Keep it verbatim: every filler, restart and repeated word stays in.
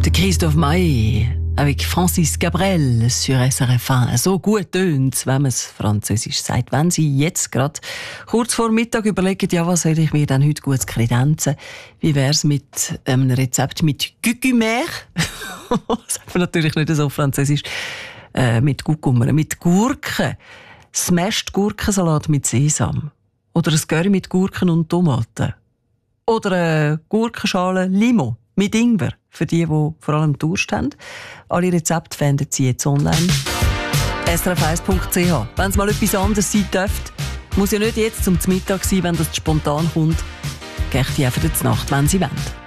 De Christophe Maé avec Francis Cabrel sur S R F eins. So gut tönt's, wenn man es französisch sagt. Wenn Sie jetzt gerade kurz vor Mittag überlegen, ja, was soll ich mir denn heute gut kredenzen? Wie wär's mit einem Rezept mit Gucumer? Das sagt man natürlich nicht so französisch. Äh, mit Gucummer, mit Gurken. Smashed Gurkensalat mit Sesam. Oder ein Curry mit Gurken und Tomaten. Oder eine Gurkenschale Limo mit Ingwer. Für die, die vor allem Durst haben. Alle Rezepte finden Sie jetzt online. S R F eins punkt c h. Wenn es mal etwas anderes sein dürfte, muss ja nicht jetzt zum Mittag sein, wenn das spontan kommt. Geht die einfach zur Nacht, wenn Sie wollen.